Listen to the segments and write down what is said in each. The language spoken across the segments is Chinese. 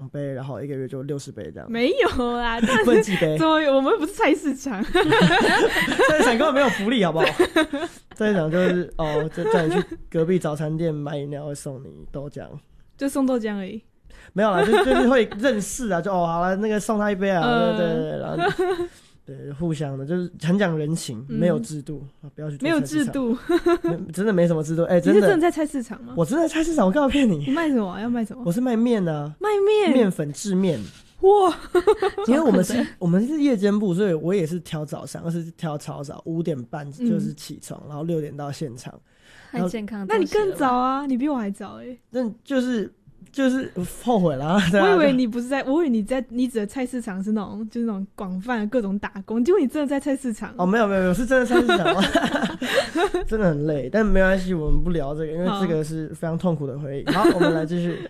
杯，然后一个月就60杯这样。 没有啦， 不能几杯？ 怎么我们不是菜市场？ 菜市场根本没有福利，好不好？菜市场就是就叫你去隔壁早餐店买饮料，会送你豆浆， 就送豆浆而已。 没有啦，就是会认识啊，就好了，那个送他一杯啊，对，然后对，互相的，就是很讲人情，没有制度，不要去做没有制度， 真的没什么制度。真的， 你是真的在菜市场吗？ 我真的在菜市场，我干嘛骗你？ 你卖什么？要卖什么？ 我是卖面啊， 卖面， 面粉制面。 哇！ 因为我们是夜间部，所以我也是挑早上，而是挑超早，5点半就是起床，然后6点到现场。 太健康， 那你更早啊，你比我还早那就是后悔了、啊。 我以为你不是在，我以为你指的菜市场是那种就是那种广泛的各种打工，结果你真的在菜市场。 没有，是真的菜市场，真的很累，但没关系，我们不聊这个，因为这个是非常痛苦的回忆。好，我们来继续。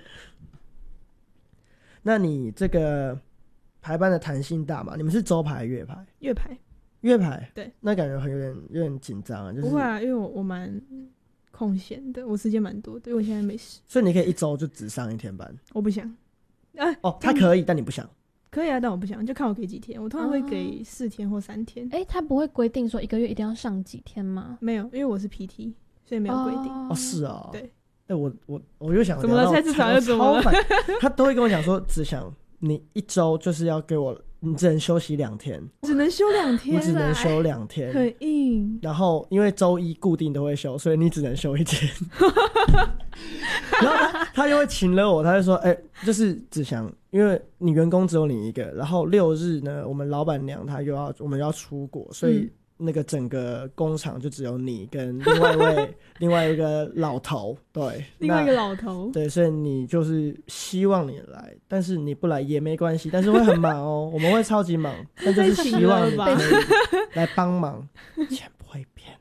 那你这个排班的弹性大吗？你们是周排还是月排？月排， 对， 那感觉有点紧张啊。就是、 不会啊，因为我蛮空闲的，我时间蛮多的，因为我现在没事， 所以你可以一周就只上1天班。 我不想。 他可以，但你不想。 可以啊，但我不想，就看我给几天。我通常会给4天或3天。 他不会规定说1个月一定要上几天吗？ 没有，因为我是 PT， 所以没有规定。 是啊。 对。 我就想怎么了？菜市场又怎么了？ 他都会跟我讲说，只想你1周就是要给我，你只能休息2天， 只能休2天， 你只能休2天， 很硬。 然后因为周一固定都会休，所以你只能休1天。然后他又会请了我，他就说，就是只想，因为你员工只有你一个，然后6日呢，我们老板娘我们要出国，所以。那个整个工厂就只有你跟另外一个老头，对， 另外一个老头， 对，所以你就是希望你来，但是你不来也没关系，但是会很忙哦，我们会超级忙，但就是希望你可以来帮忙，钱不会变。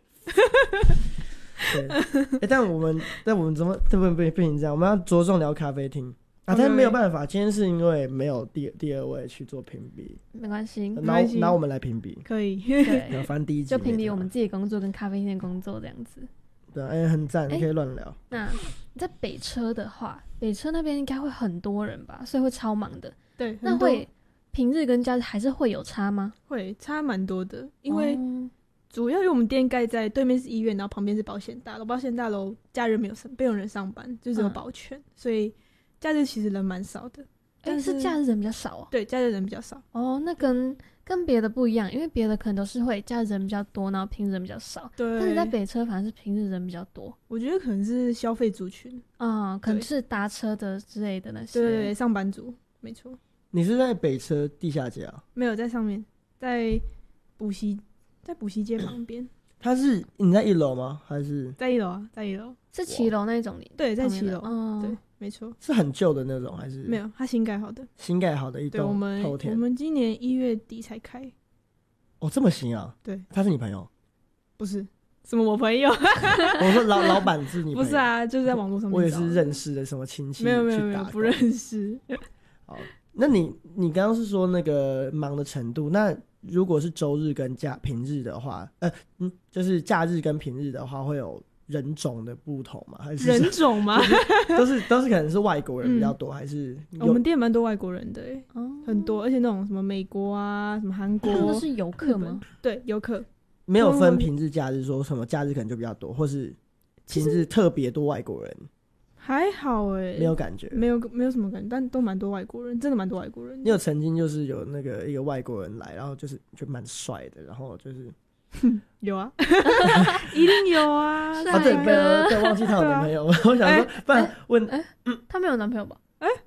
对，但我们怎么对不行这样？我们要着重聊咖啡厅。但是没有办法，今天是因为没有第二位去做评比， 没关系， 拿我们来评比， 可以， 对， 反正第一集就评比我们自己的工作跟咖啡店的工作这样子。 对，很赞，你可以乱聊。 那你在北车的话，北车那边应该会很多人吧，所以会超忙的。 对， 那会平日跟假日还是会有差吗？ 会差蛮多的，因为主要因为我们店盖在对面是医院，然后旁边是保险大楼，保险大楼假日没有人上班，就只有保全，所以。假日其实人蛮少的， 但是假日人比较少对，假日人比较少。 那跟别的不一样，因为别的可能都是会假日人比较多，然后平日人比较少。 对， 但是在北车反而是平日人比较多。 我觉得可能是消费族群可能是搭车的之类的那些。 对，上班族，没错。 你是在北车地下街啊？ 没有，在上面，在补习街旁边。 你在1楼吗？还是在1楼啊？在1楼， 是7楼那种。 对，在7楼。对。没错， 是很旧的那种还是？ 没有，它新盖好的。 新盖好的一栋透天。 我们今年1月底才开。 这么新啊？ 对。 他是你朋友？ 不是，什么我朋友？ 我说老板是你朋友？ 不是啊，就是在网络上面。 我也是认识的什么亲戚？ 没有，不认识。 好，那你刚刚是说那个忙的程度，那如果是周日跟平日的话，就是假日跟平日的话，会有人种的不同吗？还是人种吗？ 都是可能是外国人比较多，还是我们店蛮多外国人的很多，而且那种什么美国啊、什么韩国， 他们都是游客吗？ 对，游客。 没有分平日假日，说什么假日可能就比较多，或是平日特别多外国人。 还好没有感觉， 没有什么感觉，但都蛮多外国人，真的蛮多外国人。 你有曾经就是有一个外国人来，然后就蛮帅的，然后就是有啊，一定有啊。 对，忘记他有男朋友，我想说，不然问， 他没有男朋友吧？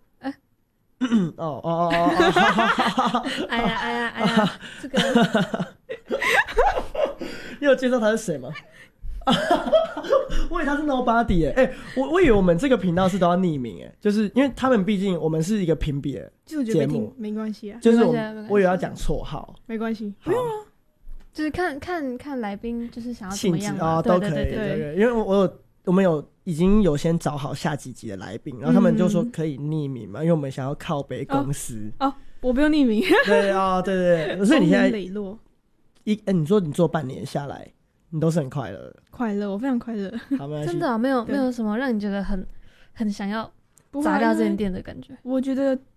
哎呀，这个， 你有介绍他是谁吗？我以为他是 nobody 我以为我们这个频道是都要匿名就是因为他们毕竟我们是一个评比的节目， 没关系啊， 就是我以为要讲绰号， 没关系，不用啊， 就是看来宾就是想要怎么样都可以，对，因为我们已经有先找好下几集的来宾，然后他们就说可以匿名嘛，因为我们想要靠北公司我不用匿名， 对，所以你现在磊落你说你做半年下来你都是很快乐， 我非常快乐。 真的没有什么让你觉得很想要砸掉这间店的感觉。 我觉得